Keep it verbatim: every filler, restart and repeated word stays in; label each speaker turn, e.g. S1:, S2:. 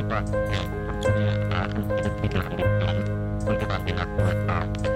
S1: apa yang harus dia lakukan untuk tidak dilakukan untuk laki-laki